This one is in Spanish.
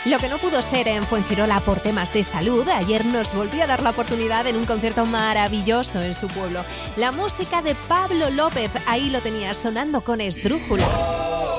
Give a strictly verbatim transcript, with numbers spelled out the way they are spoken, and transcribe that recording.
Lo que no pudo ser en Fuengirola por temas de salud, ayer nos volvió a dar la oportunidad en un concierto maravilloso en su pueblo. La música de Pablo López, ahí lo tenía sonando con Esdrújula.